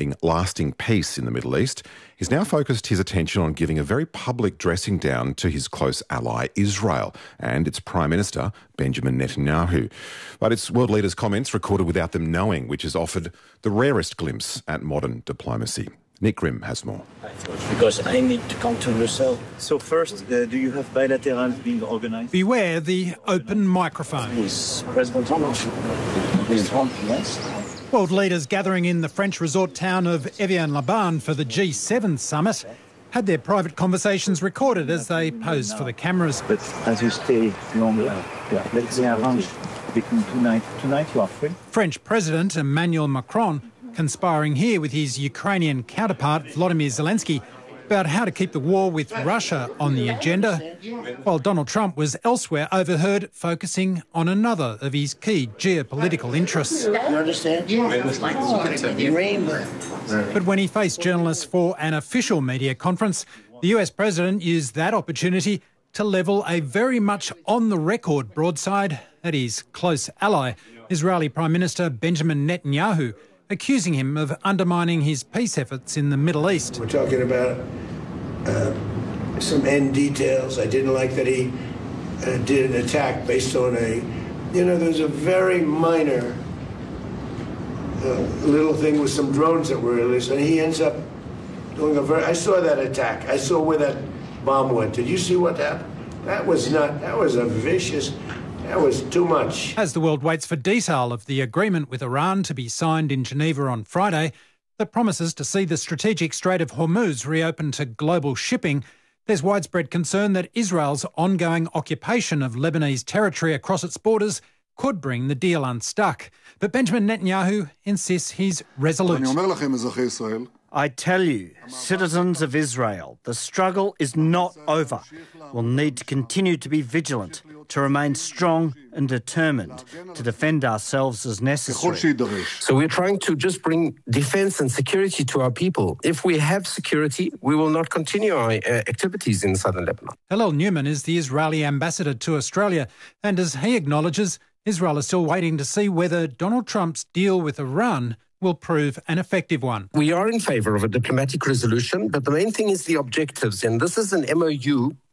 creating lasting peace in the Middle East, he's now focused his attention on giving a very public dressing down to his close ally Israel and its Prime Minister Benjamin Netanyahu. But it's world leaders' comments recorded without them knowing, which has offered the rarest glimpse at modern diplomacy. Nick Grimm has more. Because I need to come to Brussels. So first, do you have bilaterals being organised? Beware the open microphone. With President Trump. With Trump, yes. World leaders gathering in the French resort town of Evian-les-Bains for the G7 summit had their private conversations recorded as they posed for the cameras. But as you stay longer, let's arrange between tonight you are free. French President Emmanuel Macron conspiring here with his Ukrainian counterpart Volodymyr Zelensky about how to keep the war with Russia on the agenda, while Donald Trump was elsewhere overheard focusing on another of his key geopolitical interests. You understand? But when he faced journalists for an official media conference, the US president used that opportunity to level a very much on-the-record broadside at his close ally, Israeli Prime Minister Benjamin Netanyahu, accusing him of undermining his peace efforts in the Middle East. We're talking about some end details. I didn't like that he did an attack based on there's a very minor little thing with some drones that were released, and he ends up doing I saw that attack. I saw where that bomb went. Did you see what happened? That was too much. As the world waits for detail of the agreement with Iran to be signed in Geneva on Friday that promises to see the strategic Strait of Hormuz reopened to global shipping, there's widespread concern that Israel's ongoing occupation of Lebanese territory across its borders could bring the deal unstuck. But Benjamin Netanyahu insists he's resolute. I tell you, citizens of Israel, the struggle is not over. We'll need to continue to be vigilant, to remain strong and determined, to defend ourselves as necessary. So we're trying to just bring defense and security to our people. If we have security, we will not continue our activities in southern Lebanon. Hillel Newman is the Israeli ambassador to Australia, and as he acknowledges, Israel is still waiting to see whether Donald Trump's deal with Iran will prove an effective one. We are in favour of a diplomatic resolution, but the main thing is the objectives. And this is an MOU